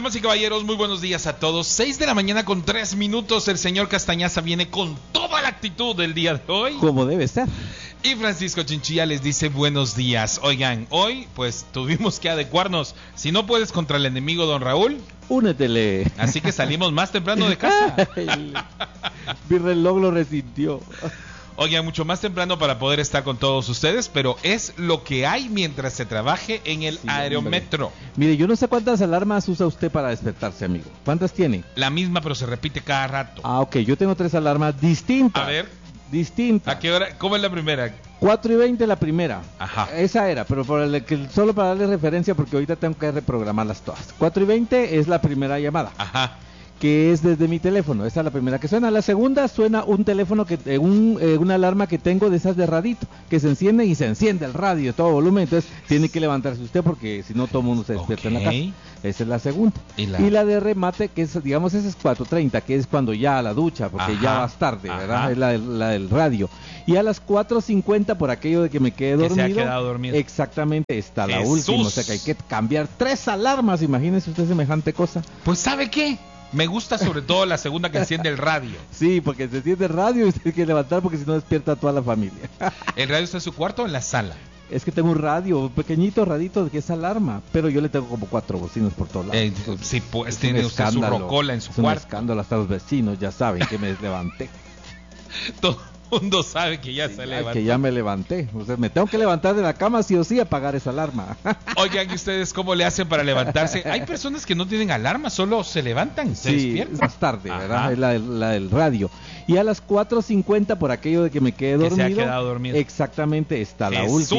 Damas y caballeros, muy buenos días a todos. 6 de la mañana con 3 minutos. El señor Castañaza viene con toda la actitud del día de hoy, como debe ser. Y Francisco Chinchilla les dice buenos días. Oigan, hoy pues tuvimos que adecuarnos. Si no puedes contra el enemigo, don Raúl, únetele. Así que salimos más temprano de casa. Mi reloj lo resintió. Oigan, mucho más temprano para poder estar con todos ustedes, pero es lo que hay mientras se trabaje en el aerometro. Hombre. Mire, yo no sé cuántas alarmas usa usted para despertarse, amigo. ¿Cuántas tiene? La misma, pero se repite cada rato. Ah, ok, yo tengo 3 alarmas distintas. A ver. Distintas. ¿A qué hora? ¿Cómo es la primera? 4:20 la primera. Ajá. Esa era, pero solo para darle referencia porque ahorita tengo que reprogramarlas todas. 4:20 es la primera llamada. Ajá. Que es desde mi teléfono. Esa es la primera que suena. La segunda suena un teléfono una alarma que tengo de esas de radito, que se enciende y se enciende el radio a todo volumen. Entonces tiene que levantarse usted porque si no todo el mundo se despierta en la casa. Esa es la segunda. Y la de remate, que es, digamos, esa es 4:30, que es cuando ya a la ducha, porque ya vas tarde, ¿verdad? Es la del radio. Y a las 4:50, por aquello de que me quedé dormido. Se ha quedado dormido. Exactamente, está la ¡Jesús! última. O sea que hay que cambiar 3 alarmas. Imagínese usted semejante cosa. Pues ¿sabe qué? Me gusta sobre todo la segunda que enciende el radio. Sí, porque se enciende el radio y usted tiene que levantar porque si no despierta a toda la familia. ¿El radio está en su cuarto o en la sala? Es que tengo un radio, un pequeñito radito que es alarma, pero yo le tengo como 4 bocinas por todos lados. Sí, pues tiene usted su rocola en su cuarto. Es un escándalo, hasta los vecinos ya saben que me levanté. Todo el mundo sabe que ya se levantó. Que ya me levanté. O sea, me tengo que levantar de la cama sí o sí a apagar esa alarma. Oigan, ¿y ustedes cómo le hacen para levantarse? Hay personas que no tienen alarma, solo se levantan, se despiertan. Más tarde, ¿verdad? Es la del radio. Y a las 4:50, por aquello de que me quedé dormido. Se ha quedado dormido. Exactamente, está la Jesús. última.